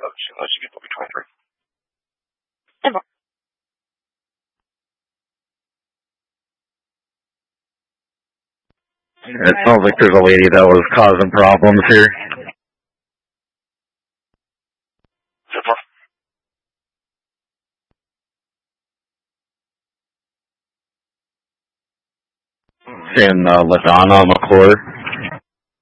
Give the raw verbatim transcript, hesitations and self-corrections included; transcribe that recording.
Unless you get W twenty-three. It sounds like there's a lady that was causing problems here. In uh, LaDonna McClure.